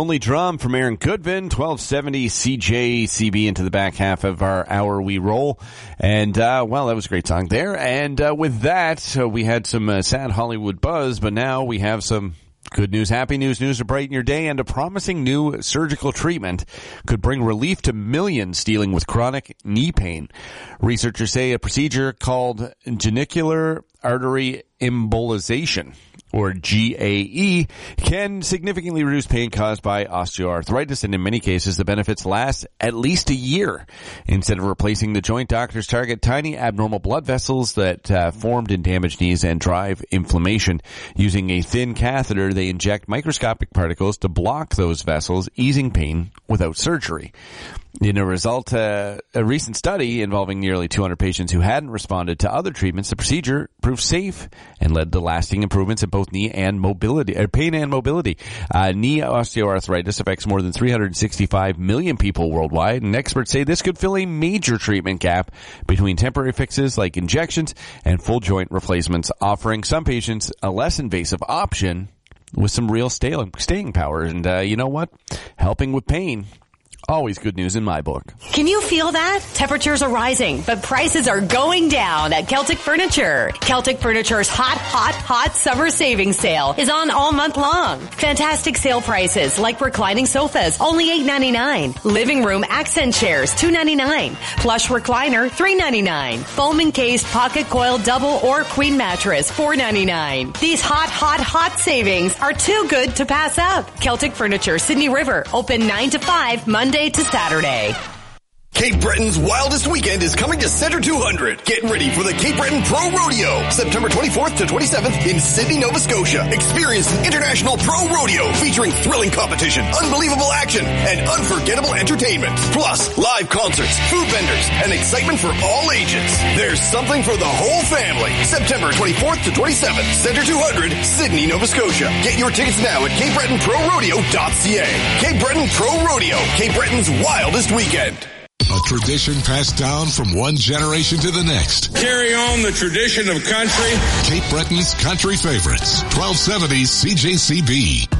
Lonely Drum from Aaron Goodvin, 1270 CJCB into the back half of our hour we roll. And, well, that was a great song there. And with that, we had some sad Hollywood buzz, but now we have some good news, happy news to brighten your day, and a promising new surgical treatment could bring relief to millions dealing with chronic knee pain. Researchers say a procedure called genicular artery embolization, or GAE, can significantly reduce pain caused by osteoarthritis, and in many cases the benefits last at least a year. Instead of replacing the joint, doctors target tiny abnormal blood vessels that formed in damaged knees and drive inflammation. Using a thin catheter, they inject microscopic particles to block those vessels, easing pain without surgery. In a result, a recent study involving nearly 200 patients who hadn't responded to other treatments, the procedure proved safe and led to lasting improvements in both knee and mobility, pain and mobility. Knee osteoarthritis affects more than 365 million people worldwide, and experts say this could fill a major treatment gap between temporary fixes like injections and full joint replacements, offering some patients a less invasive option with some real staying power. And you know what? Helping with pain, always good news in my book. Can you feel that? Temperatures are rising, but prices are going down at Celtic Furniture. Celtic Furniture's hot summer savings sale is on all month long. Fantastic sale prices like reclining sofas, only $8.99. Living room accent chairs, $2.99. Plush recliner, $3.99. Foam encased pocket coil double or queen mattress, $4.99. These hot savings are too good to pass up. Celtic Furniture, Sydney River, open 9 to 5, Monday to Saturday. Cape Breton's wildest weekend is coming to Center 200. Get ready for the Cape Breton Pro Rodeo, September 24th to 27th in Sydney, Nova Scotia. Experience the International Pro Rodeo featuring thrilling competition, unbelievable action, and unforgettable entertainment. Plus, live concerts, food vendors, and excitement for all ages. There's something for the whole family. September 24th to 27th, Center 200, Sydney, Nova Scotia. Get your tickets now at CapeBretonProRodeo.ca. Cape Breton Pro Rodeo, Cape Breton's wildest weekend. A tradition passed down from one generation to the next. Carry on the tradition of country. Cape Breton's country favorites. 1270 CJCB.